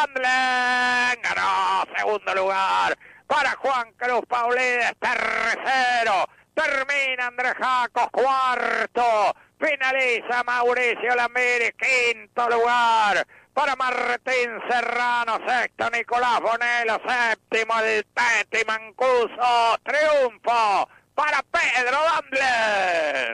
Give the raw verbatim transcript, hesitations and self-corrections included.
Dandlen. Ganó segundo lugar para Juan Cruz Paulides, tercero. Termina Andrés Jacos, cuarto. Finaliza Mauricio Lamiri, quinto lugar para Martín Serrano, sexto Nicolás Bonello, séptimo el Teti Mancuso, triunfo para Pedro Dandlen.